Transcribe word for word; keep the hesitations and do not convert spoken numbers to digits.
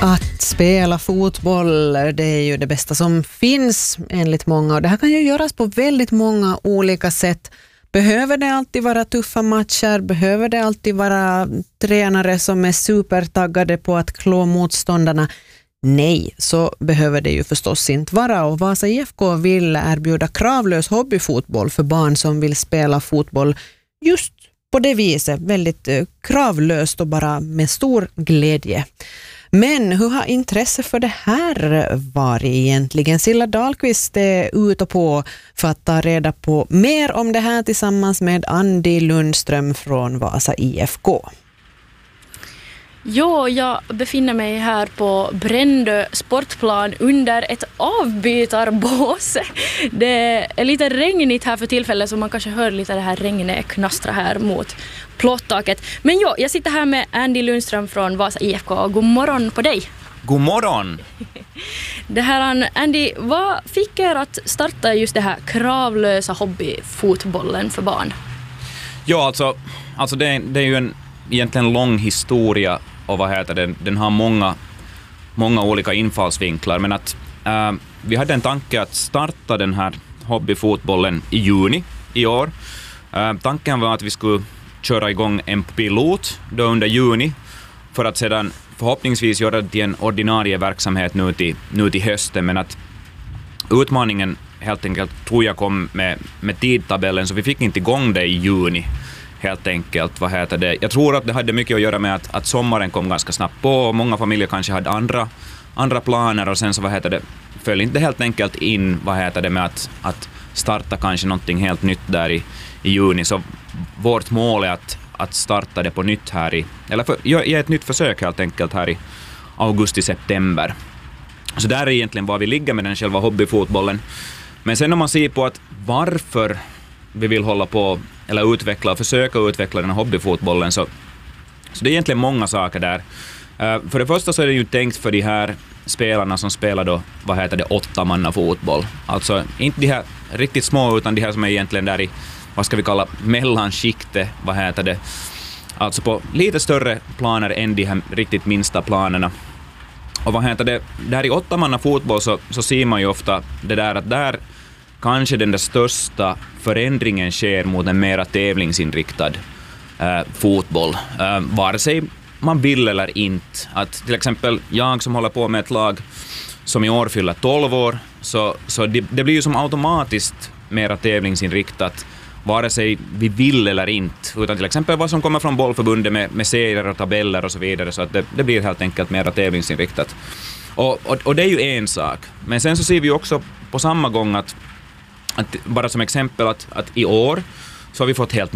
Att spela fotboll, det är ju det bästa som finns enligt många, och det här kan ju göras på väldigt många olika sätt. Behöver det alltid vara tuffa matcher? Behöver det alltid vara tränare som är supertaggade på att klå motståndarna? Nej, så behöver det ju förstås inte vara, och Vasa I F K vill erbjuda kravlös hobbyfotboll för barn som vill spela fotboll just på det viset, väldigt kravlöst och bara med stor glädje. Men hur har intresse för det här varit egentligen? Silla Dahlqvist är ute på för att ta reda på mer om det här tillsammans med Andy Lundström från Vasa I F K. Jo, jag befinner mig här på Brändö sportplan under ett avbytarbås. Det är lite regnigt här för tillfället, så man kanske hör lite det här regnet knastra här mot plåttaket. Men jo, jag sitter här med Andy Lundström från Vasa I F K. God morgon på dig. God morgon! Det här, Andy, vad fick er att starta just det här kravlösa hobbyfotbollen för barn? Ja, alltså, alltså det, det är ju en egentligen lång historia, och vad heter det, den har många, många olika infallsvinklar, men att äh, vi hade en tanke att starta den här hobbyfotbollen i juni i år. Äh, tanken var att vi skulle köra igång en pilot då under juni, för att sedan förhoppningsvis göra det till en ordinarie verksamhet nu till, nu till hösten, men att utmaningen helt enkelt tror jag kom med, med tidtabellen, så vi fick inte igång det i juni. Helt enkelt, vad heter det? Jag tror att det hade mycket att göra med att, att sommaren kom ganska snabbt på, och många familjer kanske hade andra, andra planer, och sen så vad heter det, föll inte helt enkelt in, vad heter det, med att, att starta kanske någonting helt nytt där i, i juni. Så vårt mål är att, att starta det på nytt här i, eller för, ge ett nytt försök helt enkelt här i augusti-september. Så där är egentligen var vi ligger med den själva hobbyfotbollen. Men sen om man ser på att varför vi vill hålla på eller utveckla och försöka utveckla den här hobbyfotbollen, så, så det är egentligen många saker där. Uh, för det första så är det ju tänkt för de här spelarna som spelar då, vad heter det, åttamanna fotboll. Alltså inte de här riktigt små, utan de här som är egentligen där i, vad ska vi kalla, mellanskikte, vad heter det. Alltså på lite större planer än de här riktigt minsta planerna. Och vad heter det, där i åttamanna fotboll så, så ser man ju ofta det där att där kanske den där största förändringen sker mot en mera tävlingsinriktad äh, fotboll. Äh, vare sig man vill eller inte. Att till exempel jag som håller på med ett lag som i år fyller tolv år, så, så det, det blir ju som automatiskt mera tävlingsinriktat, vare sig vi vill eller inte. Utan till exempel vad som kommer från bollförbundet med, med serier och tabeller och så vidare, så att det, det blir helt enkelt mera tävlingsinriktat. Och, och, och det är ju en sak. Men sen så ser vi också på samma gång att Att bara som exempel att, att i år så har vi fått helt